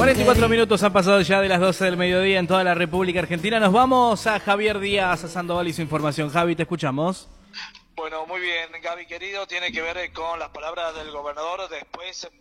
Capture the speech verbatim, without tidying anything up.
cuarenta y cuatro minutos han pasado ya de las doce del mediodía en toda la República Argentina. Nos vamos a Javier Díaz, a Sandoval y su información. Javi, te escuchamos. Bueno, muy bien, Gaby querido, tiene que ver con las palabras del gobernador después